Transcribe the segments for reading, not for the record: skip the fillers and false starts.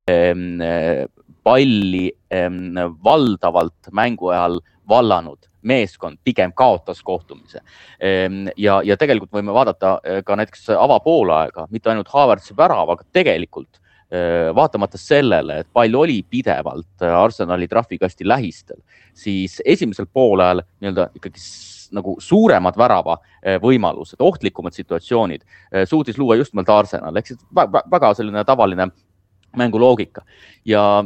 palli valdavalt mängu ajal vallanud meeskond pigem kaotas kohtumise. Ja tegelikult võime vaadata ka näiteks avapoolaega, mitte ainult Havertzi värav, aga tegelikult vaatamata sellele, et pall oli pidevalt Arsenali trahvikasti lähistel, siis esimesel poolajal ikkagi nagu suuremad värava võimalused, ohtlikumad situatsioonid suutis luua just nimelt Arsenal, ehk siis väga selline tavaline mänguloogika. Ja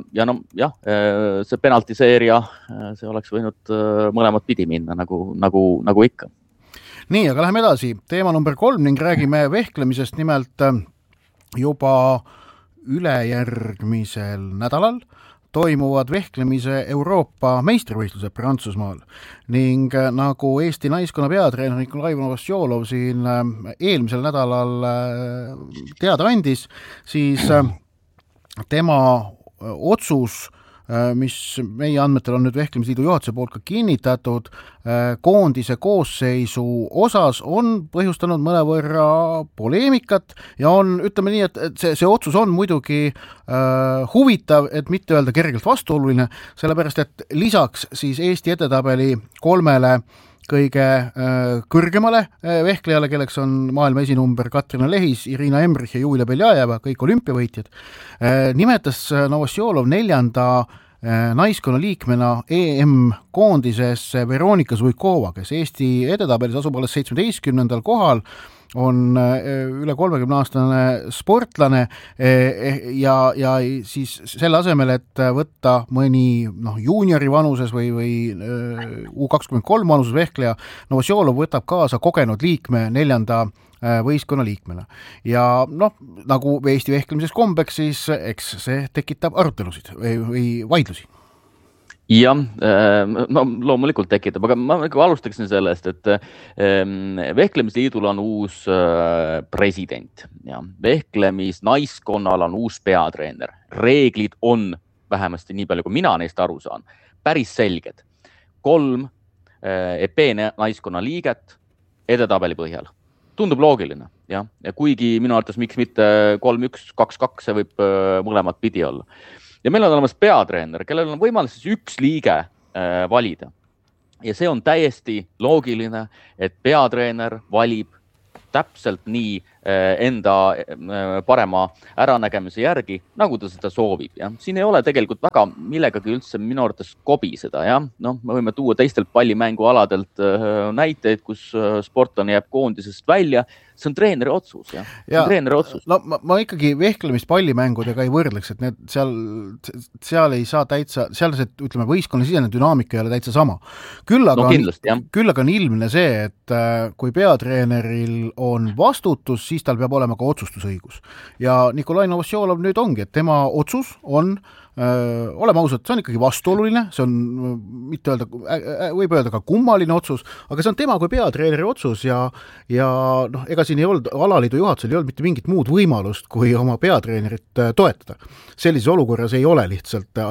see penaltiseeria, see oleks võinud mõlemad pidi minna, nagu ikka. Nii, aga läheme edasi. Teema number 3 ning räägime vehklemisest, nimelt juba ülejärgmisel nädalal toimuvad vehklemise Euroopa meistrivõistlused Prantsusmaal ning nagu Eesti naiskonna peatreener Nikolai Novosjolov siin eelmisel nädalal teada andis, siis tema otsus, mis meie andmetel on nüüd Vehklemisliidu juhatuse poolt ka kinnitatud, koondise koosseisu osas on põhjustanud mõnevõrra poleemikat ja on, ütleme nii, et see otsus on muidugi huvitav, et mitte öelda kergelt vastuoluline, sellepärast et lisaks siis Eesti edetabeli 3 kõige kõrgemale vehklejale, kelleks on maailma esinumber Katrina Lehis, Irina Embrich ja Julia Beljajeva, kõik olümpiavõitjad, nimetas Novosjolov 4. naiskonna liikmena EM-koondises Veronika Zuikova, kes Eesti edetabelis asub alles 17. kohal, on üle 30-aastane sportlane ja siis selle asemel, et võtta mõni juuniori vanuses või U23 vanuses vehkleja, Novosjolov võtab kaasa kogenud liikme 4. võistkonna liikmena. Ja nagu Eesti vehklemises kombeks, siis eks see tekitab arutelusid või vaidlusi. Jah, loomulikult tekitab, aga ma alustaksin sellest, et Vehklemisliidul on uus president ja vehklemisnaiskonnal on uus peatreener. Reeglid on, vähemasti nii palju, kui mina neist aru saan, päris selged. 3 EP naiskonna liiget edetabeli põhjal. Tundub loogiline, ja kuigi minu arvates miks mitte 3-1, 2-2, see võib mõlemad pidi olla. Ja meil on olemas peatreener, kellel on võimalik siis 1 liige valida. Ja see on täiesti loogiline, et peatreener valib täpselt nii enda parema äranägemise järgi, nagu ta seda soovib. Ja siin ei ole tegelikult väga millegagi üldse minu arvates kobiseda. Ja? Me võime tuua teistelt pallimängualadelt näiteid, kus sportlane jääb koondisest välja. See on treeneri otsus. Ja? See on treeneri otsus. No, ma ikkagi vehklemist pallimängudega ei võrdleks, et need seal ei saa täitsa, seal see, ütleme, võistkonna sisene dünaamika ei ole täitsa sama. Küll aga on ilmne see, et kui peatreeneril on vastutus, siis tal peab olema ka otsustusõigus. Ja Nikolai Novosjolov nüüd ongi, et tema otsus on, oleme ausad, see on ikkagi vastuoluline, see on, mitte öelda, võib öelda ka kummaline otsus, aga see on tema kui peatreeneri otsus ja ega siin ei olnud, alaliidu juhatusel ei olnud mitte mingit muud võimalust, kui oma peatreenerit toetada. Sellises olukorras ei ole lihtsalt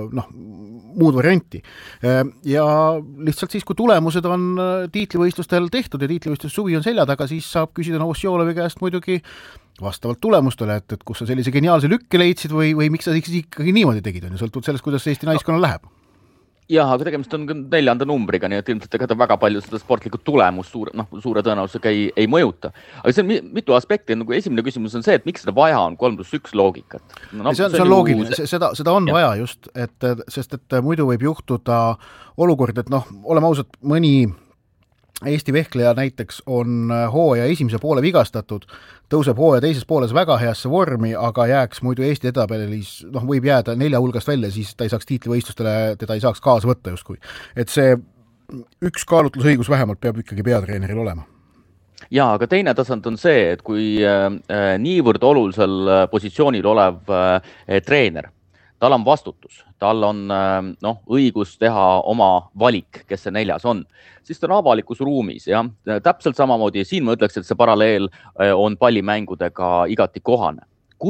muud varianti. Ja lihtsalt siis, kui tulemused on tiitlivõistlustel tehtud ja tiitlivõistlus suvi on selja taga, siis saab küsida Novosjolovi käest muidugi vastavalt tulemustele, et kus sa sellise geniaalse lükke leidsid või miks sa ikkagi niimoodi tegid, on ju sõltuvalt sellest, kuidas Eesti naiskonnal läheb. Jah, aga tegemist on 4. numbriga, nii et ilmselt ega ta väga palju seda sportlikku tulemust suure tõenäosusega ei mõjuta. Aga see on mitu aspekti. Esimene küsimus on see, et miks seda vaja on 3+1 loogikat? See on loogiline, seda on vaja just, sest et muidu võib juhtuda olukord, et oleme ausad, mõni Eesti vehkleja näiteks on hooaja esimese poole vigastatud, tõuseb hooaja teises pooles väga heasse vormi, aga jääks muidu Eesti edetabelis, võib jääda 4 hulgast välja, siis ta ei saaks tiitlivõistlustele, teda ei saaks kaasa võtta justkui. Et see 1 kaalutlusõigus vähemalt peab ikkagi peatreeneril olema. Ja, aga teine tasand on see, et kui niivõrd olulisel positsioonil olev treener, tal on vastutus, tal on õigus teha oma valik, kes see 4. on, siis ta on avalikus ruumis. Ja? Täpselt samamoodi, siin ma ütleks, et see paralleel on pallimängudega igati kohane. Kui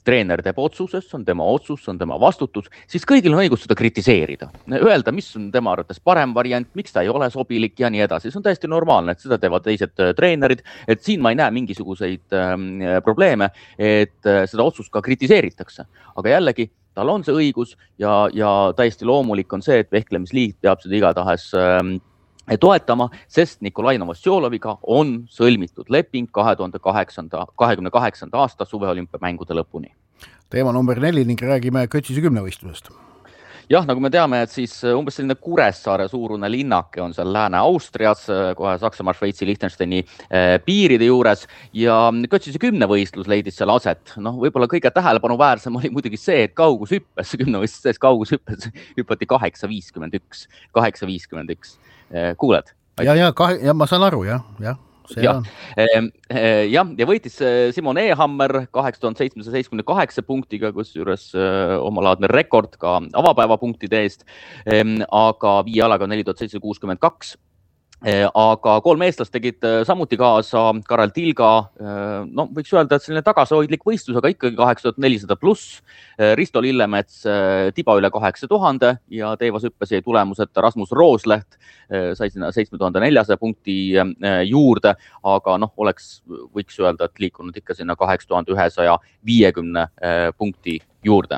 treener teeb otsuse, see on tema otsus, see on tema vastutus, siis kõigil on õigus seda kritiseerida. Öelda, mis on tema arvates parem variant, miks ta ei ole sobilik ja nii edasi. See on täiesti normaalne, et seda teevad teised treenerid, et siin ma ei näe mingisuguseid probleeme, et seda otsust ka kritiseeritakse. Aga jällegi, tal on see õigus ja täiesti loomulik on see, et Vehklemisliit peab seda igatahes toetama, sest Nikolai Novosjoloviga on sõlmitud leping 2028. aasta suveolümpiamängude lõpuni. Teema number 4 ning räägime Kötsise 10 võistlusest. Jah, nagu me teame, et siis umbes selline Kuressaare suurune linnake on seal Lääne-Austrias, kohe Saksamaa, Šveitsi, Liechtensteini piiride juures ja Kötsise 10 võistlus leidis seal aset. Võib-olla kõige tähelepanuväärsem oli muidugi see, et kaugushüppes, 10 võistlus kaugushüppes hüppati 8.51. Kuuled? Ja ma saan aru, jah. Ja võitis Simon Ehammer 8778 punktiga, kus juures omalaadne rekord ka avapäeva punktide eest, aga 5 jalaga 4762. Aga 3 eestlast tegid samuti kaasa, Karel Tilga, võiks öelda, et selline tagasihoidlik võistlus, aga ikkagi 8400 pluss, Risto Lillemets tiba üle 8000 ja teivas hüppes jäi tulemuseta Rasmus Roosleht, sai sinna 7400 punkti juurde, aga võiks öelda, et liikunud ikka sinna 8150 punkti juurde.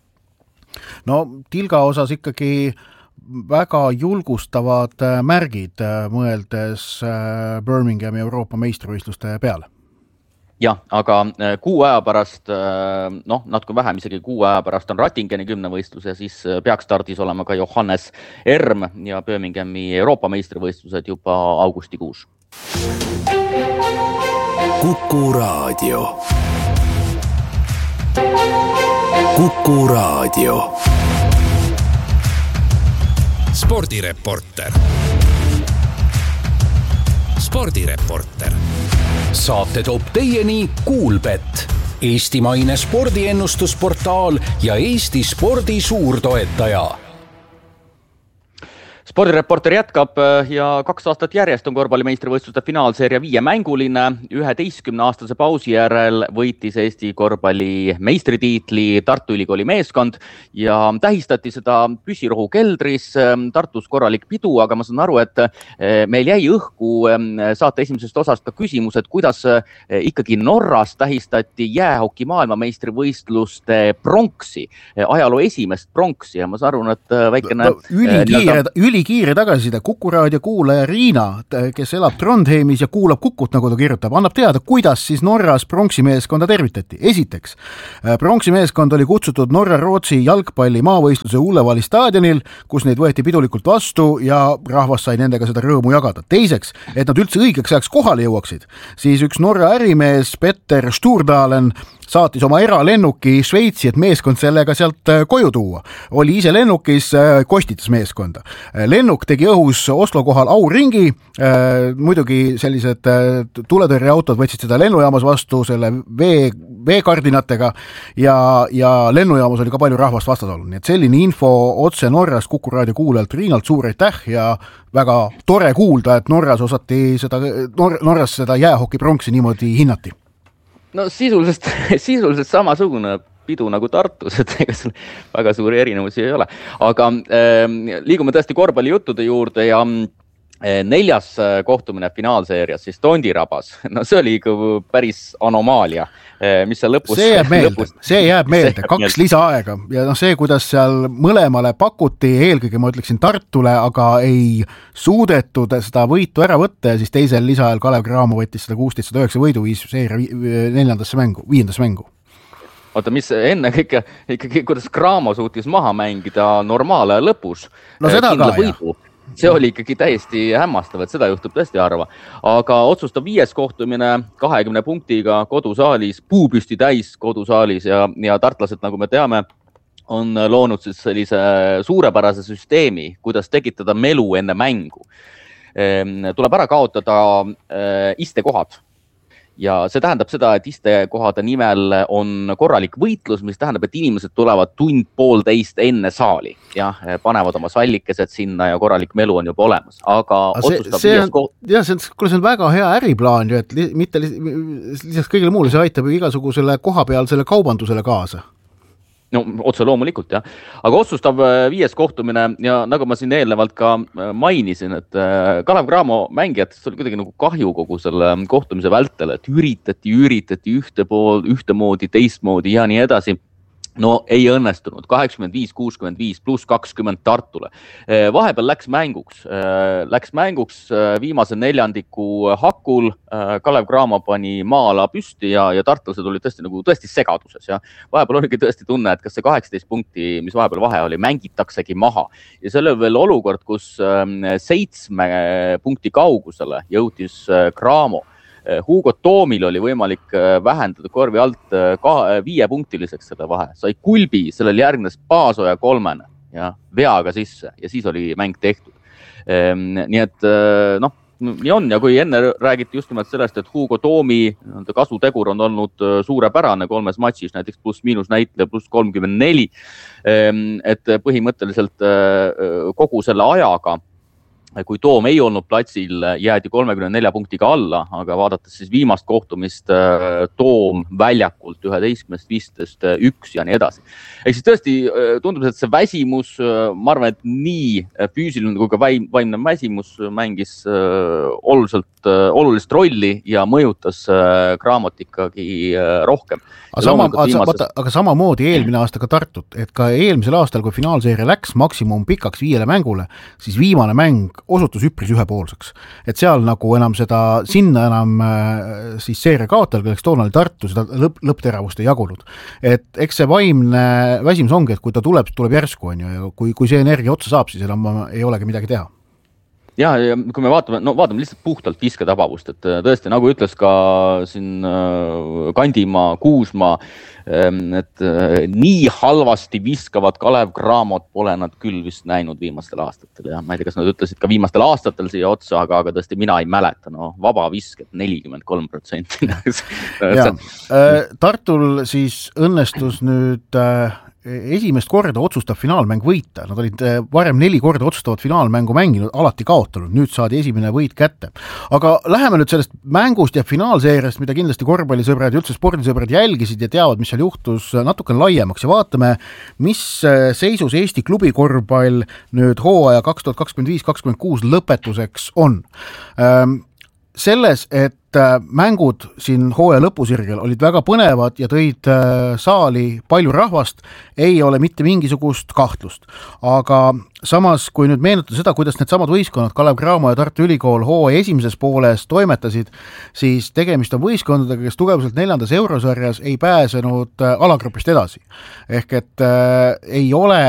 Tilga osas ikkagi väga julgustavad märgid mõeldes Birminghami Euroopa meistrivõistluste peale. Jah, aga 6 aja pärast, natuke vähem isegi 6 aja pärast on Rattingeni 10 võistlus ja siis peaks stardis olema ka Johannes Erm ja Birminghami Euroopa meistrivõistlused juba augustikuus. Kuku Raadio. Kuku Raadio. Spordireporter. Saate toob teieni Kuulbet, eestimaine spordiennustusportaal ja Eesti spordi suurtoetaja. Spordireporter jätkab ja 2 aastat järjest on korvpallimeistrivõistluste finaalseeria 5-mänguline. 11-aastase pausi järel võitis Eesti korvpalli meistritiitli Tartu Ülikooli meeskond ja tähistati seda püsirohu keldris, Tartus korralik pidu, aga ma saan aru, et meil jäi õhku saate esimesest osast ka küsimus, et kuidas ikkagi Norras tähistati jäähoki maailmameistrivõistluste pronksi, ajaloo esimest pronksi ja ma saan aru, et väikene ülikiire tagasiside. Kuku Raadio kuulaja Riina, kes elab Trondheimis ja kuulab Kukut, nagu ta kirjutab, annab teada, kuidas siis Norras pronksimeeskonda tervitati. Esiteks, pronksimeeskond oli kutsutud Norra-Rootsi jalgpalli maavõistluse Ullevali staadionil, kus neid võeti pidulikult vastu ja rahvas sai nendega seda rõõmu jagada. Teiseks, et nad üldse õigeks ajaks kohale jõuaksid, siis üks Norra ärimees Petter Sturdalen saatis oma eralennuki Šveitsi, et meeskond sellega sealt koju tuua. Oli ise lennukis, kostitas meeskonda. Lennuk tegi õhus Oslo kohal auringi, muidugi sellised tuletõrjeautod võtsid seda lennujaamas vastu selle veekardinatega ja lennujaamas oli ka palju rahvast vastas olnud. Nii et selline info otse Norras Kuku Raadio kuulajalt Riinalt suur aitäh ja väga tore kuulda, et Norras seda jäähoki pronksi niimoodi hinnati. Sisuliselt samasugune pidu nagu Tartus, et ega seal väga suuri erinevusi ei ole. Aga liigume tõesti korvpallijuttude juurde ja 4. kohtumine finaalseerias, siis Tondirabas. See oli ikka päris anomaalia, mis seal lõpus... See jääb meelde. 2 lisaaega ja see, kuidas seal mõlemale pakuti, eelkõige ma ütleksin Tartule, aga ei suudetud seda võitu ära võtta ja siis teisel lisaajal Kalev Cramo võttis seda 16-9 võidu, viis seeria 5. mängu. Oota, mis enne ikkagi kuidas Cramo suutis maha mängida normaale lõpus? Seda ka, jah. See oli ikkagi täiesti hämmastav, et seda juhtub tõesti harva. Aga otsustab 5. kohtumine 20 punktiga kodusaalis, puupüsti täis kodusaalis ja tartlased, nagu me teame, on loonud siis sellise suurepärase süsteemi, kuidas tekitada melu enne mängu. Tuleb ära kaotada istekohad. ja see tähendab seda, et istekohade nimel on korralik võitlus, mis tähendab, et inimesed tulevad tund-poolteist enne saali ja panevad oma sallikesed sinna ja korralik melu on juba olemas. Aga see on väga hea äriplaan ju, et mitte lisaks kõigile muule, see aitab ju igasugusele kohapealsele kaubandusele kaasa. No otse loomulikult, jah. Aga otsustav 5. kohtumine ja nagu ma siin eelnevalt ka mainisin, et Kalev Cramo mängijatest oli kuidagi nagu kahju kogu selle kohtumise vältel, et üritati ühtemoodi, teistmoodi ja nii edasi. No ei õnnestunud, 85-65 pluss 20 Tartule. Vahepeal läks mänguks viimase neljandiku hakul, Kalev Cramo pani maala püsti ja tartlased olid tõesti segaduses. Ja vahepeal oligi tõesti tunne, et kas see 18 punkti, mis vahepeal vahe oli, mängitaksegi maha. Ja selle veel olukord, kus 7 punkti kaugusele jõutis Cramo. Hugo Toomil oli võimalik vähendada korvi alt 5-punktiliseks selle vahe. Sai kulbi, sellel järgnes Paasoja 3 ja veaga sisse ja siis oli mäng tehtud. Nii et nii on ja kui enne räägiti just nimelt sellest, et Hugo Toomi kasutegur on olnud suurepärane 3 matšis, näiteks pluss-miinus näitleja pluss 34, et põhimõtteliselt kogu selle ajaga, kui Toom ei olnud platsil, jäädi 34 punktiga alla, aga vaadates siis viimast kohtumist Toom väljakult 11-15, 1 ja nii edasi. Ehk siis tõesti tundub, et see väsimus, ma arvan, et nii füüsiline kui ka vaimne väsimus mängis olulist rolli ja mõjutas Cramot ikkagi rohkem. Aga samamoodi eelmine aasta ka Tartut, et ka eelmisel aastal, kui finaalseeria läks maksimum pikaks 5 mängule, siis viimane mäng osutus üpris ühepoolseks. Et seal nagu enam sinna enam siis seeria kaotel, kelleks toona oli Tartu, seda lõppteravust ei jagunud. Et eks see vaimne väsimus ongi, et kui ta tuleb järsku, on ju, ja kui see energia otsa saab, siis enam ei olegi midagi teha. Ja kui me vaatame lihtsalt puhtalt visketabavust, et tõesti, nagu ütles ka siin Kandimaa, Kuusmaa, et nii halvasti viskavad Kalev Cramot pole nad küll vist näinud viimastel aastatel ja ma ei tea, kas nad ütlesid ka viimastel aastatel siia otsa, aga tõesti mina ei mäleta, vaba visket 43%. Tartul siis õnnestus nüüd esimest korda otsustab finaalmäng võita. Nad olid varem 4 korda otsustavat finaalmängu mänginud, alati kaotanud. Nüüd saadi esimene võit kätte. Aga läheme nüüd sellest mängust ja finaalseeriast, mida kindlasti korvpallisõbrad ja üldse spordisõbrad jälgisid ja teavad, mis seal juhtus natuke laiemaks ja vaatame, mis seisus Eesti klubikorvpall nüüd hooaja 2025-2026 lõpetuseks on. Selles, et mängud siin hooaja lõpusirgel olid väga põnevad ja tõid saali palju rahvast, ei ole mitte mingisugust kahtlust. Aga samas, kui nüüd meenutada seda, kuidas need samad võistkonnad, Kalev Cramo ja Tartu Ülikool hooaja esimeses pooles toimetasid, siis tegemist on võistkondadega, kes tugevuselt 4. eurosarjas ei pääsenud alagrupist edasi. Ehk et ei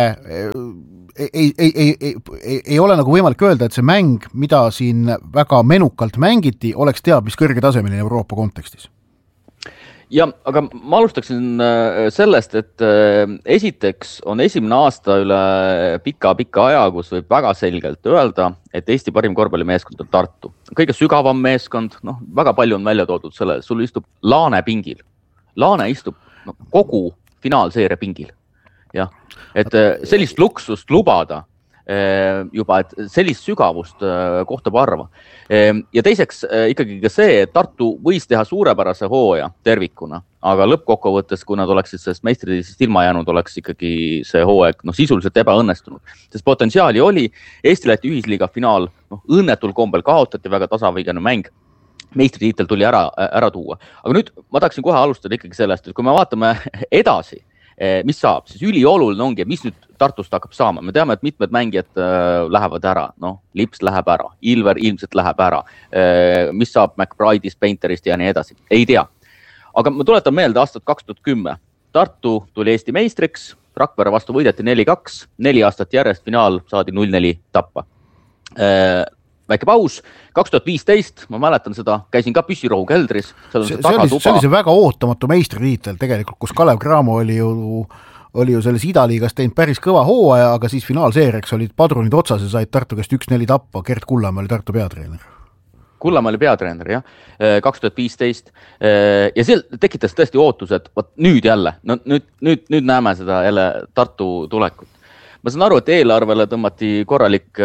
ole nagu võimalik öelda, et see mäng, mida siin väga menukalt mängiti, oleks teab, mis kõrge tasemeline Euroopa kontekstis. Ja, aga ma alustaksin sellest, et esiteks on esimene aasta üle pika aja, kus võib väga selgelt öelda, et Eesti parim korvpallimeeskond on Tartu. Kõige sügavam meeskond, väga palju on välja toodud selle, sul istub Laane pingil. Laane istub kogu finaalseeria pingil. Ja, et sellist luksust lubada juba, et sellist sügavust kohtab arva. Ja teiseks ikkagi ka see, et Tartu võis teha suurepärase hooaja tervikuna, aga lõppkokkuvõttes, kui nad oleksid sellest meistritiitlist ilma jäänud, oleks ikkagi see hooaeg sisuliselt ebaõnnestunud. Sest potentsiaali oli, Eesti-Läti ühisliiga finaal õnnetul kombel kaotati, väga tasavõigane mäng. Meistritiitel tuli ära tuua. Aga nüüd ma tahaksin kohe alustada ikkagi sellest, et kui me vaatame edasi, mis saab, siis ülioluline ongi, mis nüüd Tartust hakkab saama. Me teame, et mitmed mängijad lähevad ära. Lips läheb ära, Ilver ilmselt läheb ära. Mis saab McBride'ist, Painterist ja nii edasi? Ei tea. Aga ma tuletan meelde aastat 2010. Tartu tuli Eesti meistriks, Rakvere vastu võideti 4-2, 4 aastat järjest finaal saadi 0-4 tappa. Väike paus, 2015, ma mäletan seda, käisin ka Püssirohu keldris. See oli see väga ootamatu meistritiitel tegelikult, kus Kalev Cramo oli ju selles idaliigas teinud päris kõva hooaja, aga siis finaalseeriaks olid padrunid otsas ja said Tartu käest 1-4 tappa, Gert Kullamäe oli Tartu peatreener. Kullamäe oli peatreener, jah, 2015 ja seal tekitas tõesti ootus, et võt, nüüd jälle, no nüüd näeme seda jälle Tartu tulekut. Ma saan aru, et eelarvele tõmmati korralik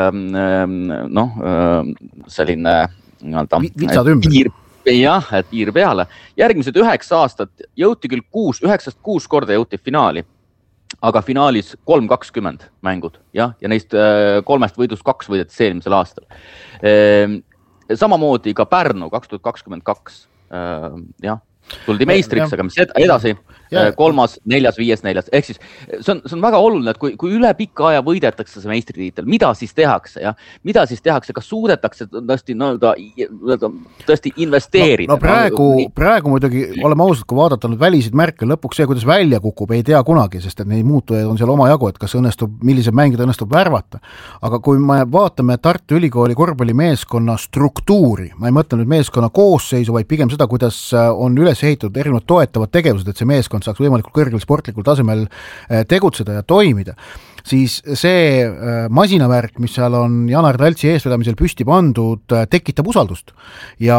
selline piir, jah, et piir peale. Järgmised 9 aastat jõuti küll 9-6 korda jõuti finaali, aga finaalis 3-20 mängud, jah, ja neist 3 võidust 2 võideti eelmisel aastal. Samamoodi ka Pärnu 2022, jah, tuldi meistriks, aga mis edasi? 3., 4., 5., 4. Ehk siis see on väga oluline, et kui üle pikka aja võidetakse see meistritiitel, mida siis tehakse, ja? Mida siis tehakse, kas suudetakse tõesti investeerida? No praegu muidugi oleme ausalt, kui vaadata väliseid märke, lõpuks see, kuidas välja kukub, ei tea kunagi, sest et neid muutujaid on seal oma jagu, et kas õnnestub, millised mängid õnnestub värvata. Aga kui me vaatame Tartu Ülikooli korvpallimeeskonna struktuuri, ma ei mõtle nüüd meeskonna koosseisu, vaid pigem seda, kuidas on üles ehitatud erinevad toetavad tegevused, et see meeskond saaks võimalikult kõrgel sportlikul tasemel tegutseda ja toimida, siis see masinavärk, mis seal on Janar Taltsi eestvedamisel püsti pandud, tekitab usaldust. Ja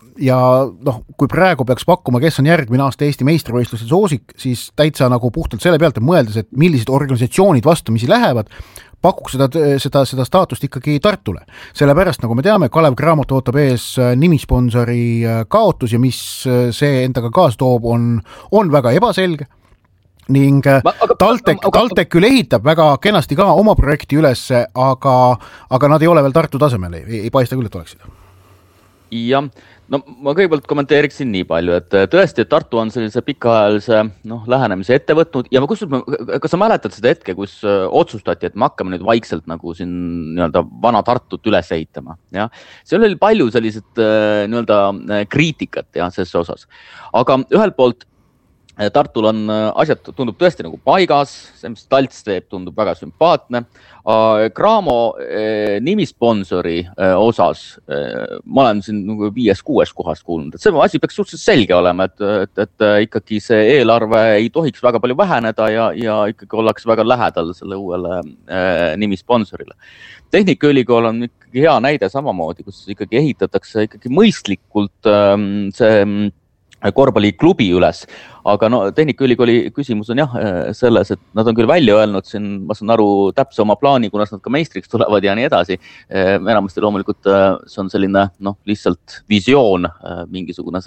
kui praegu peaks pakkuma, kes on järgmine aasta Eesti meistrivõistluste soosik, siis täitsa nagu puhtalt selle pealt, et mõeldes, et millised organisatsioonid vastamisi lähevad, pakuks seda staatust ikkagi Tartule. Sellepärast, nagu me teame, Kalev Cramot ootab ees nimisponsori kaotus ja mis see endaga kaasa toob, on väga ebaselge. Ning Taltek küll ehitab väga kenasti ka oma projekti üles, aga nad ei ole veel Tartu tasemel, ei paista küll, et oleksid. Jah, no ma kõigepealt kommenteeriksin nii palju, et tõesti, et Tartu on sellise pikaajalise lähenemise ette võtnud ja kas sa mäletad seda hetke, kus otsustati, et me hakkame nüüd vaikselt nagu siin vana Tartut üles ehitama. Ja? Seal oli palju sellised kriitikat ja selles osas. Aga ühelt poolt Tartul on asjad tundub tõesti nagu paigas, see, mis Talts teeb, tundub väga sümpaatne. Cramo nimisponsori osas ma olen siin 5-6 kohast kuulnud, et see asi peaks suhteliselt selge olema, et ikkagi see eelarve ei tohiks väga palju väheneda ja ikkagi ollakse väga lähedal selle uuele nimisponsorile. Tehnikaülikool on ikkagi hea näide samamoodi, kus ikkagi ehitatakse ikkagi mõistlikult see korvpalliklubi üles, aga Tehnikaülikooli küsimus on jah selles, et nad on küll välja öelnud siin, ma saan aru täpse oma plaani, kunas nad ka meistriks tulevad ja nii edasi. Enamasti loomulikult see on selline lihtsalt visioon, mingisugune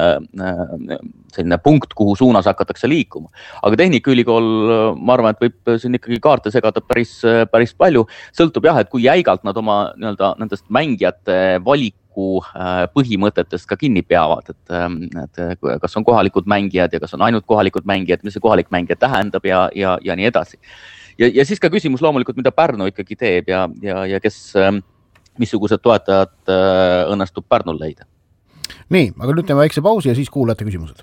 selline punkt, kuhu suunas hakatakse liikuma. Aga Tehnikaülikool, ma arvan, et võib siin ikkagi kaarte segada päris palju. Sõltub jah, et kui jäigalt nad oma nendest mängijate valiku põhimõtetest ka kinni peavad, et kas on kohalikud mängijad ja kas on ainult kohalikud mängijad, mis see kohalik mängija tähendab ja nii edasi. Ja siis ka küsimus loomulikult, mida Pärnu ikkagi teeb ja kes, missugused toetajad õnnestub Pärnul leida. Nii, aga nüüd teeme väikse pausi ja siis kuulete küsimused.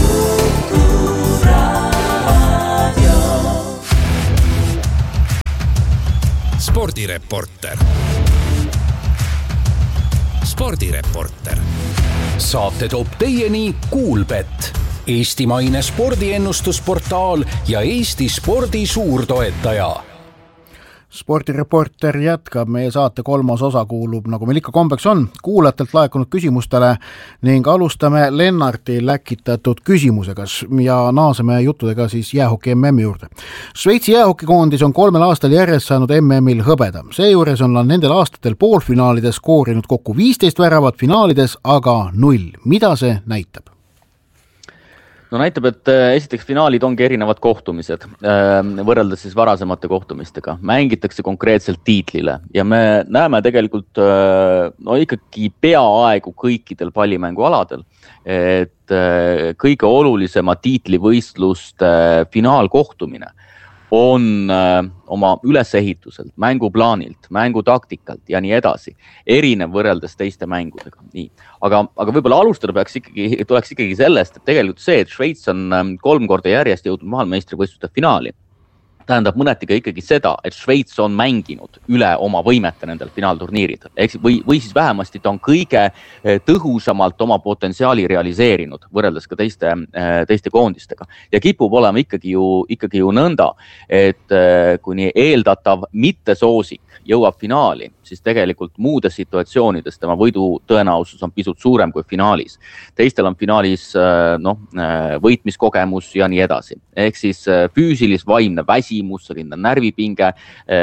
Spordireporter. Saate toob teieni Kuulbet, eestimaine spordiennustusportaal ja Eesti spordi suurtoetaja. Spordireporter jätkab, meie saate 3. osa kuulub, nagu meil ikka kombeks on, kuulajatelt laekunud küsimustele ning alustame Lennarti läkitatud küsimusega ja naaseme juttudega siis jäähoki MM juurde. Šveitsi jäähokikoondis on 3 aastal järjest saanud MM-il hõbeda. Seejuures on nendel aastatel poolfinaalides skoorinud kokku 15 väravat, finaalides aga 0. Mida see näitab? No näitab, et esiteks finaalid ongi erinevad kohtumised, võrreldes siis varasemate kohtumistega. Mängitakse konkreetselt tiitlile ja me näeme tegelikult ikkagi peaaegu kõikidel pallimängualadel, et kõige olulisema tiitlivõistluste finaalkohtumine on oma ülesehituselt, mänguplaanilt, mängutaktikalt ja nii edasi, erinev võrreldes teiste mängudega. Nii. Aga võib-olla alustada tuleks ikkagi sellest, et tegelikult see, et Šveits on 3 korda järjest jõudnud maailmameistrivõistluste finaali, tähendab mõneti ka ikkagi seda, et Šveits on mänginud üle oma võimete nendel finaalturniiridel. Või siis vähemasti ta on kõige tõhusamalt oma potentsiaali realiseerinud võrreldes ka teiste koondistega. Ja kipub olema ikkagi ju nõnda, et kuni eeldatav mittesoosik jõuab finaali, siis tegelikult muudes situatsioonides tema võidu tõenäosus on pisut suurem kui finaalis. Teistel on finaalis võitmiskogemus ja nii edasi. Ehk siis füüsilis-vaimne väsimus, selline närvipinge,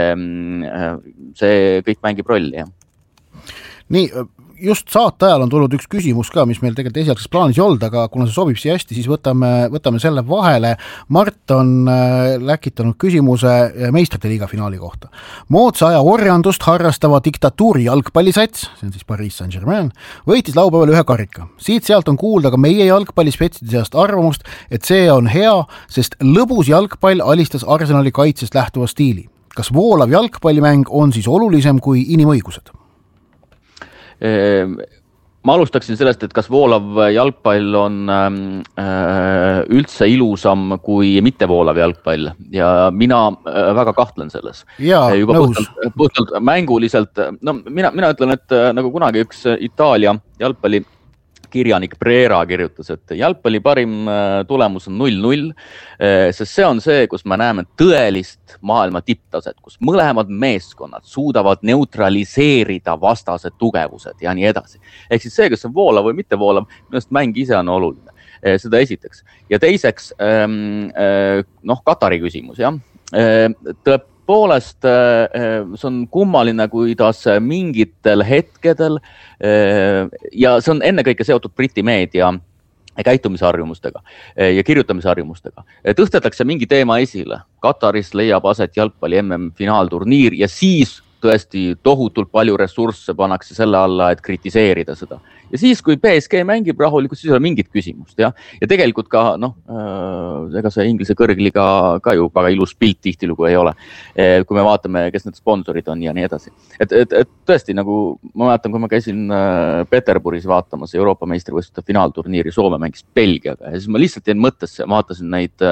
see kõik mängib rolli, jah. Nii, just saate ajal on tulnud üks küsimus ka, mis meil tegelikult esialgses plaanis ei olnud, aga kuna see sobib siia hästi, siis võtame selle vahele. Mart on läkitanud küsimuse meistrite liiga finaali kohta. Moodsa aja orjandust harrastava diktatuuri jalgpallisats, see on siis Paris Saint-Germain, võitis laupäeval ühe karika. Siit-sealt on kuulda ka meie jalgpallispetside seast arvamust, et see on hea, sest lõbus jalgpall alistas Arsenali kaitsest lähtuva stiili. Kas voolav jalgpallimäng on siis olulisem kui inimõigused? Ma alustaksin sellest, et kas voolav jalgpall on üldse ilusam kui mitte voolav jalgpall ja mina väga kahtlen selles. Juba puhtalt mänguliselt, mina ütlen, et nagu kunagi üks Itaalia jalgpalli kirjanik Brera kirjutas, et jalgpalli parim tulemus on 0-0, sest see on see, kus me näeme tõelist maailma tipptaset, kus mõlemad meeskonnad suudavad neutraliseerida vastased tugevused ja nii edasi. Ehk siis see, kas on voolav või mitte voolav, millest mäng ise on oluline. Seda esiteks. Ja teiseks, Katari küsimus, jah. Tõepoolest, see on kummaline, kuidas mingitel hetkedel ja see on ennekõike seotud Briti meedia käitumisharjumustega ja kirjutamisharjumustega. Tõstetakse mingi teema esile. Kataris leiab aset jalgpalli MM-finaalturniir ja siis tõesti tohutult palju ressursse pannakse selle alla, et kritiseerida seda. Ja siis, kui PSG mängib rahulikult, siis ei ole mingit küsimust. Ja tegelikult ka, ega see Inglise kõrgliga ka ju väga ilus pilt tihtilugu ei ole, kui me vaatame, kes need sponsorid on ja nii edasi. Et tõesti, nagu ma mäletan, kui ma käisin Peterburis vaatamas Euroopa meistrivõistluste finaalturniiri, Soome mängis Belgiaga ja siis ma lihtsalt jäin mõttesse, vaatasin neid,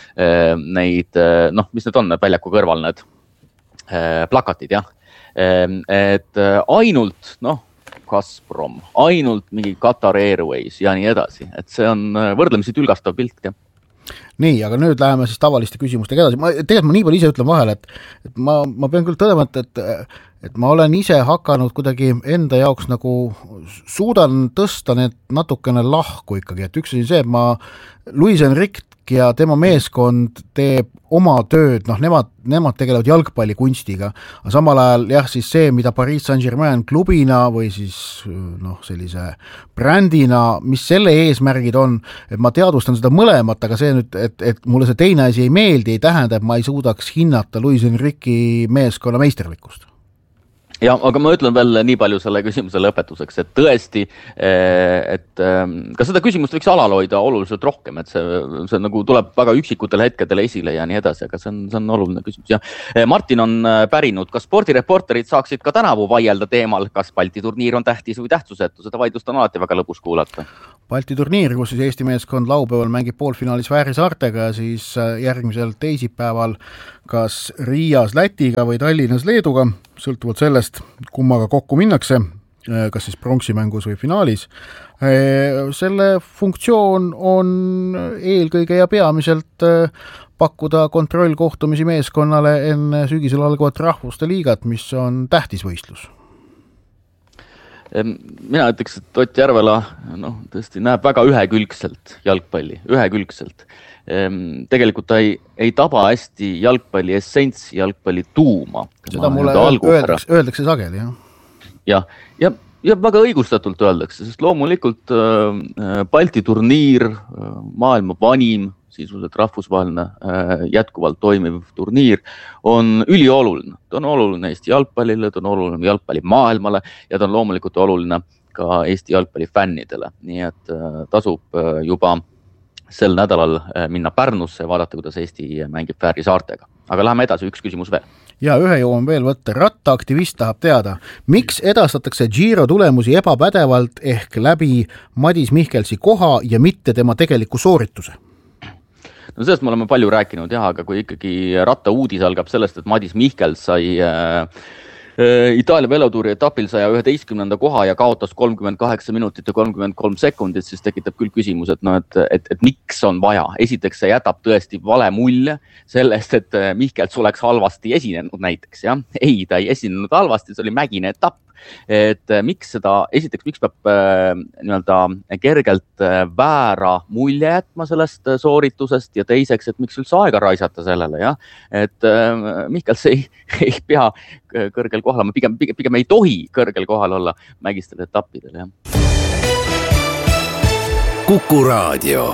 mis need on, väljaku kõrval need plakatid, jah. Et ainult, Gazprom, ainult mingi Qatar Airways ja nii edasi, et see on võrdlemisi tülgastav pilt, jah. Nii, aga nüüd läheme siis tavaliste küsimustega edasi. Tegelikult ma nii palju ise ütlen vahel, et ma pean küll tõdema, et ma olen ise hakanud kuidagi enda jaoks nagu suudan tõsta need natukene lahku ikkagi, et üks on see, et Luis Enrique ja tema meeskond teeb oma tööd, nemad tegelevad jalgpallikunstiga, aga samal ajal jah, siis see, mida Paris Saint-Germain klubina või siis sellise brändina, mis selle eesmärgid on, et ma teadvustan seda mõlemat, aga see nüüd, et mulle see teine asi ei meeldi, ei tähenda, et ma ei suudaks hinnata Luis Enrique'i meeskonna meisterlikkust. Ja, aga ma ütlen veel nii palju selle küsimuse lõpetuseks, et tõesti, et ka seda küsimust võiks alaloida oluliselt rohkem, et see nagu tuleb väga üksikutel hetkedel esile ja nii edasi, aga see on oluline küsimus. Ja Martin on pärinud, kas spordireporterid saaksid ka tänavu vaielda teemal, kas Balti turniir on tähtis või tähtsusetu, seda vaidlust on alati väga lõbus kuulata. Balti turniir, kus siis Eesti meeskond laupäeval mängib poolfinaalis Fääri saartega, siis järgmisel teisipäeval kas Riias Lätiga või Tallinnas Leeduga, sõltuvalt sellest, kummaga kokku minnakse, kas siis pronksimängus või finaalis. Selle funktsioon on eelkõige ja peamiselt pakkuda kontrollkohtumisi meeskonnale enne sügisel algavat rahvuste liigat, mis on tähtis võistlus. Mina ütleks, et Ott Järvela tõesti näeb väga ühekülgselt jalgpalli, ühekülgselt. Tegelikult ta ei taba hästi jalgpalli essentsi, jalgpalli tuuma. Seda mulle öeldakse sageli, jah. Ja väga õigustatult öeldakse, sest loomulikult Balti turniir, maailma vanim, sisuliselt rahvusvaheline jätkuvalt toimiv turniir on ülioluline. Ta on oluline Eesti jalgpallile, ta on oluline jalgpalli maailmale ja ta on loomulikult oluline ka Eesti jalgpalli fännidele. Nii et tasub juba sel nädalal minna Pärnusse ja vaadata, kuidas Eesti mängib Fääri saartega. Aga läheme edasi, üks küsimus veel. Ja ühe jõuan veel võtta. Rattaaktivist tahab teada, miks edastatakse Giro tulemusi ebapädevalt ehk läbi Madis Mihkelsi koha ja mitte tema tegeliku soorituse? No sellest me oleme palju rääkinud, jah, aga kui ikkagi ratta uudis algab sellest, et Madis Mihkels sai Itaalia velotuuri etapil 111. koha ja kaotas 38 minutit ja 33 sekundit, siis tekitab küll küsimus, et miks on vaja. Esiteks see jätab tõesti vale mulje sellest, et Mihkels oleks halvasti esinenud näiteks. Ja? Ei, ta ei esinenud halvasti, see oli mägine etapp. Et miks peab kergelt väära mulje jätma sellest sooritusest ja teiseks, et miks üldse aega raisata sellele, ja? Et Mihkels ei pea kõrgel kohal, pigem ei tohi kõrgel kohal olla mägistel etappidel, ja. Kuku Raadio.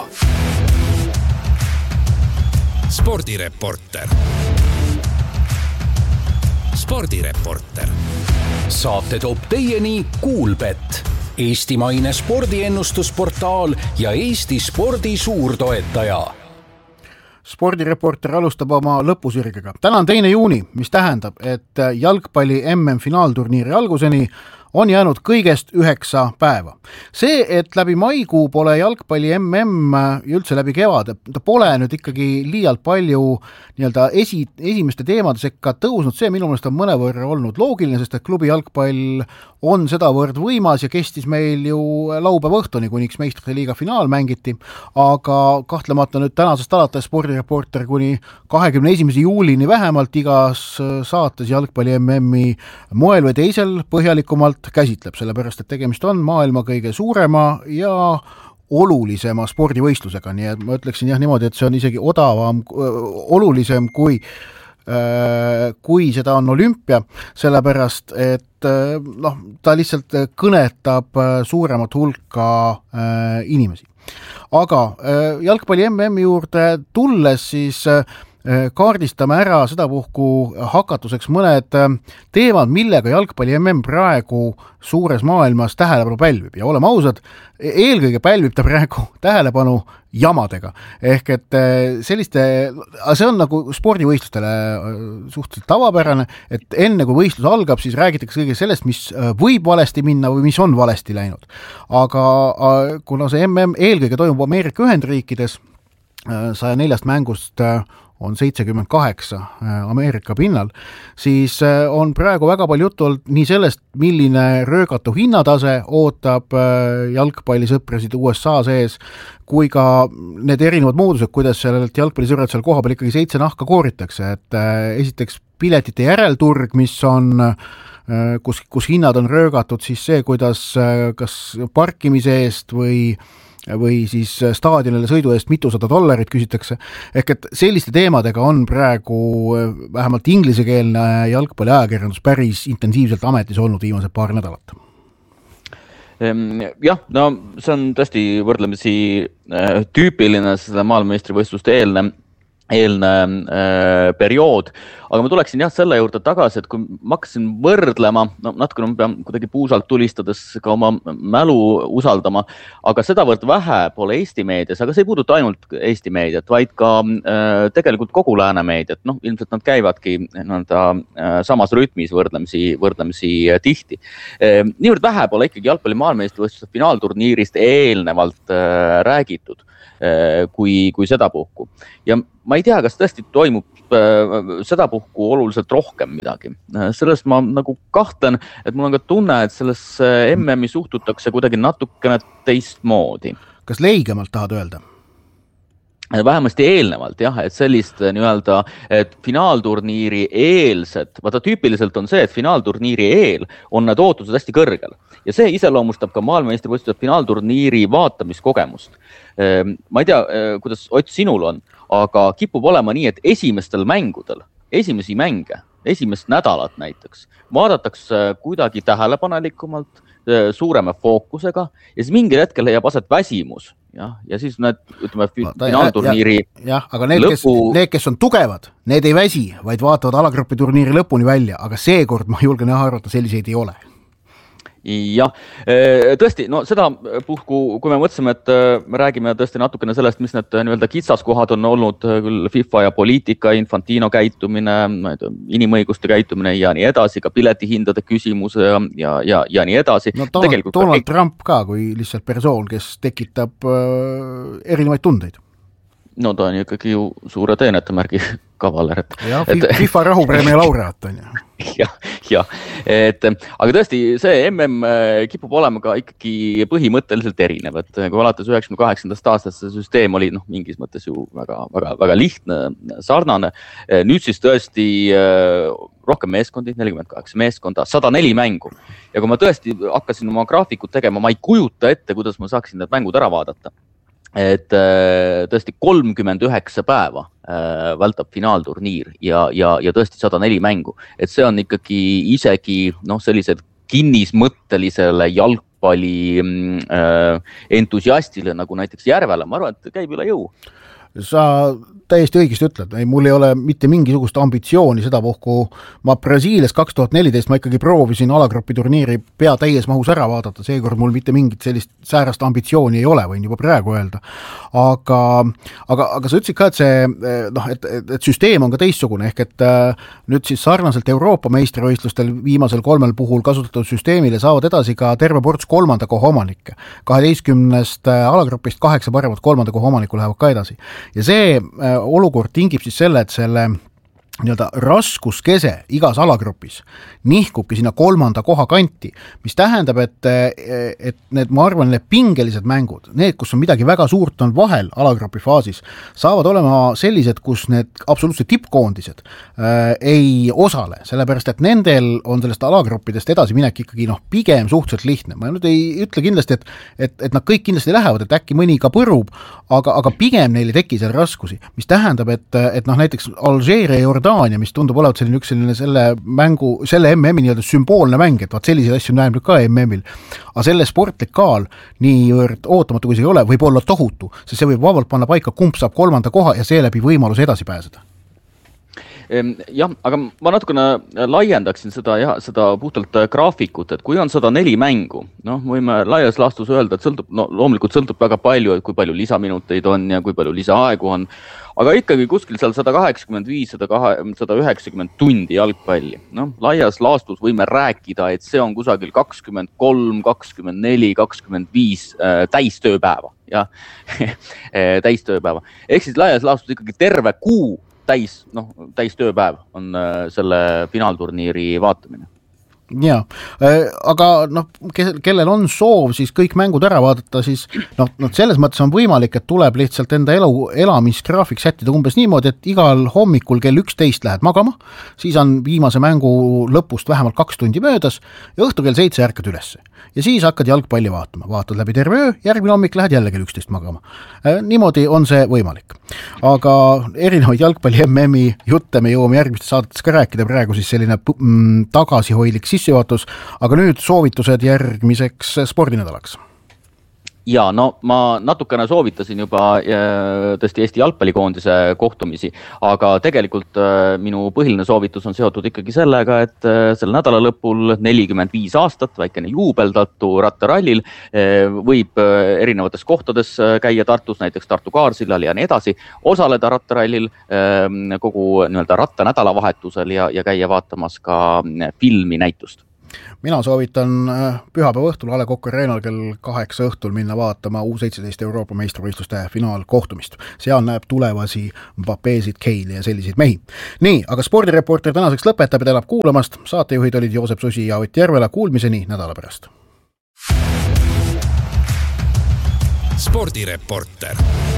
Spordireporter. Saate toob teieni Kuulbett, eestimaine spordiennustusportaal ja Eesti spordi suurtoetaja. Spordireporter alustab oma lõpusirgega. Täna on 2. juuni, mis tähendab, et jalgpalli MM-finaalturniiri alguseni on jäänud kõigest 9 päeva. See, et läbi maikuu pole jalgpalli MM ja üldse läbi kevade, ta pole nüüd ikkagi liialt palju esimeste teemade sekka tõusnud, see minu meelest on mõnevõrra olnud loogiline, sest et klubi jalgpall on sedavõrd võimas ja kestis meil ju laupäeva õhtuni, kuniks meistrite liiga finaal mängiti, aga kahtlemata nüüd tänasest alates spordireporter kuni 21. juulini vähemalt igas saates jalgpalli MM-i moel või teisel põhjalikumalt käsitleb, sellepärast, et tegemist on maailma kõige suurema ja olulisema spordivõistlusega, nii et ma ütleksin niimoodi, et see on isegi olulisem kui seda on olümpia, sellepärast, et ta lihtsalt kõnetab suuremat hulka inimesi. Aga jalgpalli MM juurde tulles siis kaardistame ära sedapuhku hakatuseks mõned teemad, millega jalgpalli MM praegu suures maailmas tähelepanu pälvib ja oleme ausad, eelkõige pälvib ta praegu tähelepanu jamadega. Ehk et see on nagu spordivõistlustele suhteliselt tavapärane, et enne kui võistlus algab, siis räägitakse kõige sellest, mis võib valesti minna või mis on valesti läinud. Aga kuna see MM eelkõige toimub Ameerika Ühendriikides, 104 mängust on 78 Ameerika pinnal, siis on praegu väga palju juttu olnud nii sellest, milline röögatu hinnatase ootab jalgpallisõprasid USA sees, kui ka need erinevad moodused, kuidas sellelt jalgpallisõbrad seal koha peal ikkagi 7 nahka kooritakse, et esiteks piletite järelturg, mis on kus hinnad on röögatud, siis see, kuidas kas parkimise eest või siis staadionile sõidu eest $200 küsitakse. Ehk et selliste teemadega on praegu vähemalt inglisekeelne jalgpalli ajakirjandus päris intensiivselt ametis olnud viimased paar nädalat. Jah, no see on tõesti võrdlemisi tüüpiline seda maailmameistrivõistluste eelne periood, aga ma tuleksin selle juurde tagasi, et kui ma hakkasin võrdlema, natuke ma pean kuidagi puusalt tulistades ka oma mälu usaldama, aga sedavõrd vähe pole Eesti meedias, aga see ei puuduta ainult Eesti meediat, vaid ka tegelikult kogu lääne meediat, ilmselt nad käivadki samas rütmis võrdlemisi tihti. Niivõrd vähe pole ikkagi jalgpalli maailmameistrivõistluste finaalturniirist eelnevalt räägitud kui sedapuhku. Ja ma ei tea, kas tõesti toimub sedapuhku oluliselt rohkem midagi. Sellest ma nagu kahtlen, et mul on ka tunne, et selles MM-i suhtutakse kuidagi natukene teistmoodi. Kas leigemalt tahad öelda? Vähemasti eelnevalt, jah, et sellist et finaalturniiri eelsed, vaata tüüpiliselt on see, et finaalturniiri eel on need ootused hästi kõrgel ja see iseloomustab ka maailmameistrivõistluste finaalturniiri vaatamiskogemust. Ma ei tea, kuidas Ott sinul on, aga kipub olema nii, et esimestel mängudel, esimesi mänge, esimest nädalat näiteks, vaadatakse kuidagi tähelepanelikumalt, suurema fookusega ja siis mingil hetkel leiab aset väsimus. Ja siis need, finaalturniiri aga need, kes on tugevad, need ei väsi, vaid vaatavad alagrupi turniiri lõpuni välja, aga seekord ma julgen arvata, selliseid ei ole. Jah, tõesti, seda puhku, kui me mõtlesime, et me räägime tõesti natukene sellest, mis need kitsaskohad on olnud küll FIFA ja poliitika, Infantino käitumine, inimõiguste käitumine ja nii edasi, ka piletihindade küsimus ja nii edasi. Donald Trump ka kui lihtsalt persoon, kes tekitab erinevaid tundeid. No ta on ikkagi ju suure teenetemärgi kavaler. Ja, FIFA rahupreemia laureaat on ju. Ja, aga tõesti see MM kipub olema ka ikkagi põhimõtteliselt erinev, et kui alates 98. aastast see süsteem oli mingis mõttes ju väga lihtne, sarnane. Nüüd siis tõesti rohkem meeskondi, 48 meeskonda, 104 mängu. Ja kui ma tõesti hakkasin oma graafikut tegema, ma ei kujuta ette, kuidas ma saaksin need mängud ära vaadata. Et tõesti 39 päeva vältab finaalturniir ja tõesti 104 mängu. Et see on ikkagi isegi sellised kinnismõttelisele jalgpalli entusiastile nagu näiteks Järvele. Ma arvan, et käib üle jõu. Sa täiesti õigesti ütled, mul ei ole mitte mingisugust ambitsiooni seda puhku. Ma Brasiilias 2014 ma ikkagi proovisin alagrupi turniiri pea täies mahus ära vaadata, seekord mul mitte mingit sellist säärast ambitsiooni ei ole, võin juba praegu öelda. Aga sa ütlesid ka, et et süsteem on ka teistsugune, ehk et nüüd siis sarnaselt Euroopa meistrivõistlustel viimasel 3 puhul kasutatud süsteemile saavad edasi ka terve ports 3. koha omanikke. 12 alagrupist 8 paremat 3. koha omanikku lähevad ka edasi. Ja see olukord tingib siis selle, et selle raskuskese igas alagrupis nihkubki sinna 3. koha kanti, mis tähendab, et need, ma arvan, need pingelised mängud, need, kus on midagi väga suurt on vahel alagrupi faasis, saavad olema sellised, kus need absoluutselt tippkoondised ei osale, sellepärast, et nendel on sellest alagruppidest edasi minek ikkagi pigem suhteliselt lihtne. Ma nüüd ei ütle kindlasti, et nad kõik kindlasti lähevad, et äkki mõni ka põrub, aga pigem neil ei teki seal raskusi, mis tähendab, et näiteks Alžeeria ja Jordaania, mis tundub olevat selle MM-i nii-öelda sümboolne mäng, et vaat selliseid asju näeb nüüd ka MM-il, aga selle sportlik kaal niivõrd ootamatu, kui see ei ole, võib olla tohutu, sest see võib vabalt panna paika, kumb saab 3. koha ja seeläbi võimalus edasi pääseda. Jah, aga ma natukene laiendaksin seda puhtalt graafikut, et kui on 104 mängu, võime laias laastus öelda, et loomulikult sõltub väga palju, et kui palju lisaminuteid on ja kui palju lisaaegu on, aga ikkagi kuskil seal 185, 190 tundi jalgpalli. Laias laastus võime rääkida, et see on kusagil 23, 24, 25 täistööpäeva. Täistööpäeva. Ehk siis laias laastus ikkagi terve kuu täistööpäev on selle finaalturniiri vaatamine. Ja, aga kellel on soov siis kõik mängud ära vaadata, siis selles mõttes on võimalik, et tuleb lihtsalt enda elamisgraafik sättida umbes niimoodi, et igal hommikul kell 11 lähed magama, siis on viimase mängu lõpust vähemalt 2 tundi möödas ja õhtu kell 7 ärkad ülesse. Ja siis hakkad jalgpalli vaatama. Vaatad läbi terve öö, järgmine hommik lähed jälle kell 11 magama. Niimoodi on see võimalik. Aga erinevaid jalgpalli MM-i jutte me jõuame järgmistes saadetes ka rääkida, praegu siis selline tagasihoidlik sissejuhatus, aga nüüd soovitused järgmiseks spordinädalaks. Ja, ma natukene soovitasin juba tõesti Eesti jalgpallikoondise kohtumisi, aga tegelikult minu põhiline soovitus on seotud ikkagi sellega, et selle nädala lõpul 45 aastat, väikene juubeldatu rattarallil, võib erinevates kohtades käia Tartus, näiteks Tartu Kaarsillal ja nii edasi, osaleda rattarallil kogu rattanädalavahetusel ja käia vaatamas ka filmi näitust. Mina soovitan pühapäeva õhtul A. Le Coq Arena'l kell 8 õhtul minna vaatama U17 Euroopa meistrivõistluste finaalkohtumist. Seal näeb tulevasi Mbappésid, Keili ja selliseid mehi. Nii, aga spordireporter tänaseks lõpetab ja tänab kuulamast. Saatejuhid olid Joosep Susi ja Ott Järvela. Kuulmiseni nädala pärast. Spordireporter.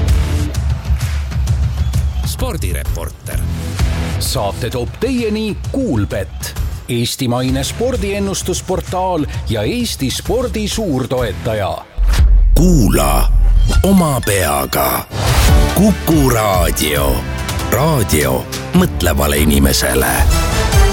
Saate toob teieni Kuulbett, eestimaine spordiennustusportaal ja Eesti spordi suurtoetaja. Kuula oma peaga. Kuku Raadio. Raadio mõtlevale inimesele.